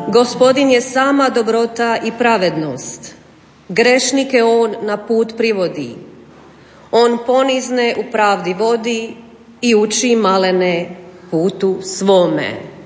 Gospodin je sama dobrota i pravednost. Grešnike on na put privodi. On ponizne u pravdi vodi i uči malene putu svome.